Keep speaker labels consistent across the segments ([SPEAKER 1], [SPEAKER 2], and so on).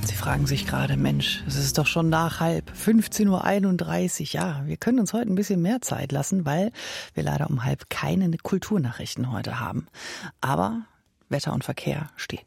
[SPEAKER 1] Sie fragen sich gerade, Mensch, es ist doch schon nach 15:31 Uhr. Ja, wir können uns heute ein bisschen mehr Zeit lassen, weil wir leider um 12:30 keine Kulturnachrichten heute haben. Aber Wetter und Verkehr steht.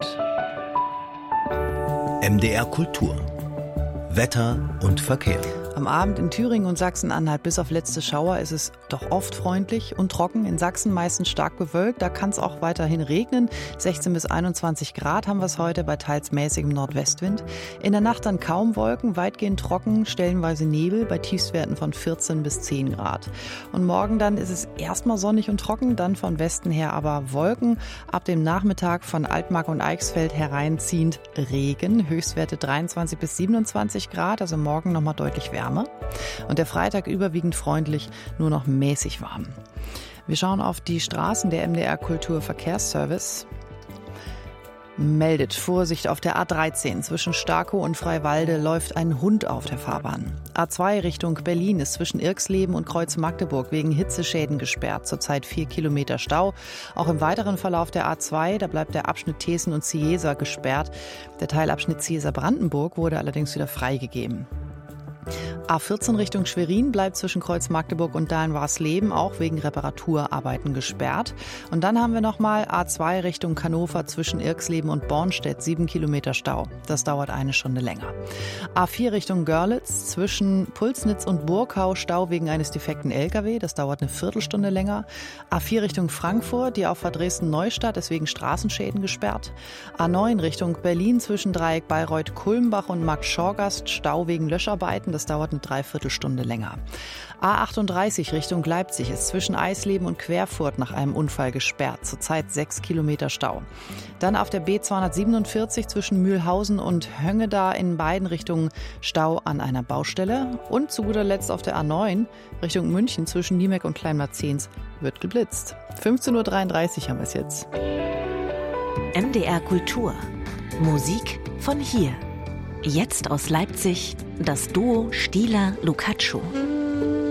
[SPEAKER 2] MDR Kultur. Wetter und Verkehr.
[SPEAKER 1] Am Abend in Thüringen und Sachsen-Anhalt bis auf letzte Schauer ist es doch oft freundlich und trocken. In Sachsen meistens stark bewölkt. Da kann es auch weiterhin regnen. 16 bis 21 Grad haben wir es heute bei teils mäßigem Nordwestwind. In der Nacht dann kaum Wolken, weitgehend trocken, stellenweise Nebel bei Tiefstwerten von 14 bis 10 Grad. Und morgen dann ist es erstmal sonnig und trocken, dann von Westen her aber Wolken. Ab dem Nachmittag von Altmark und Eichsfeld hereinziehend Regen. Höchstwerte 23 bis 27 Grad, also morgen nochmal deutlich wärmer. Und der Freitag überwiegend freundlich, nur noch mäßig warm. Wir schauen auf die Straßen. Der MDR Kulturverkehrsservice meldet Vorsicht auf der A13. Zwischen Starkow und Freiwalde läuft ein Hund auf der Fahrbahn. A2 Richtung Berlin ist zwischen Irxleben und Kreuz Magdeburg wegen Hitzeschäden gesperrt. Zurzeit 4 Kilometer Stau. Auch im weiteren Verlauf der A2, da bleibt der Abschnitt Thesen und Ciesa gesperrt. Der Teilabschnitt Ciesa-Brandenburg wurde allerdings wieder freigegeben. A14 Richtung Schwerin bleibt zwischen Kreuz Magdeburg und Dahlen-Warsleben auch wegen Reparaturarbeiten gesperrt. Und dann haben wir nochmal A2 Richtung Hannover zwischen Irxleben und Bornstedt 7 Kilometer Stau. Das dauert eine Stunde länger. A4 Richtung Görlitz zwischen Pulsnitz und Burgau Stau wegen eines defekten LKW. Das dauert eine Viertelstunde länger. A4 Richtung Frankfurt, die Auffahrt Dresden-Neustadt ist wegen Straßenschäden gesperrt. A9 Richtung Berlin zwischen Dreieck Bayreuth-Kulmbach und Markt-Schorgast Stau wegen Löscharbeiten. Das dauert eine Dreiviertelstunde länger. A38 Richtung Leipzig ist zwischen Eisleben und Querfurt nach einem Unfall gesperrt. Zurzeit 6 Kilometer Stau. Dann auf der B247 zwischen Mühlhausen und Höngeda in beiden Richtungen Stau an einer Baustelle. Und zu guter Letzt auf der A9 Richtung München zwischen Niemek und Kleinmarzens wird geblitzt. 15:33 Uhr haben wir es jetzt.
[SPEAKER 3] MDR Kultur. Musik von hier. Jetzt aus Leipzig das Duo Stieler-Lucaccio.